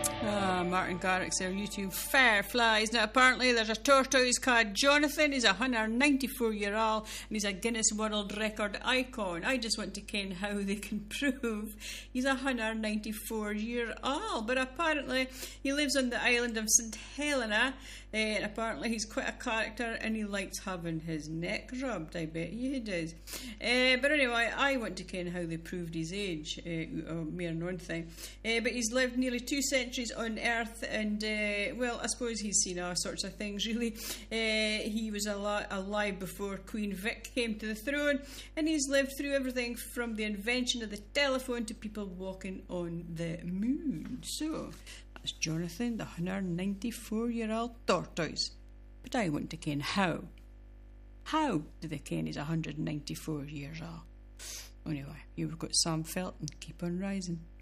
Martin Garrick there, YouTube fair flies. Now apparently there's a tortoise called Jonathan. He's a 194-year-old and he's a Guinness World Record icon. I just want to ken how they can prove he's a 194-year-old. But apparently he lives on the island of St Helena, and apparently he's quite a character and he likes having his neck rubbed. I bet he does. But anyway, I want to ken how they proved his age. Mere known thing. But he's lived nearly 2 centuries on Earth, and well, I suppose he's seen all sorts of things really. He was alive before Queen Vic came to the throne, and he's lived through everything from the invention of the telephone to people walking on the moon. So that's Jonathan, the 194-year-old tortoise. But I want to ken how. How do they ken he's 194 years old? Anyway, you've got Sam Felton. Keep on rising.